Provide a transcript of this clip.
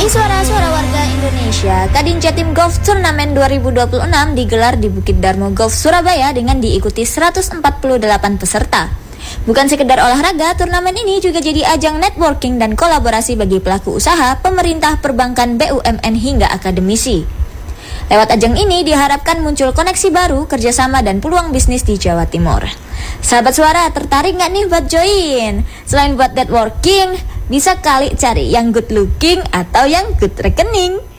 Dari suara-suara warga Indonesia, Kadin Jatim Golf Turnamen 2026 digelar di Bukit Darmo Golf Surabaya dengan diikuti 148 peserta. Bukan sekedar olahraga, turnamen ini juga jadi ajang networking dan kolaborasi bagi pelaku usaha, pemerintah, perbankan, BUMN hingga akademisi. Lewat ajang ini diharapkan muncul koneksi baru, kerjasama dan peluang bisnis di Jawa Timur. Sahabat Suara, tertarik nggak nih buat join? Selain buat networking, bisa kali cari yang good looking atau yang good rekening.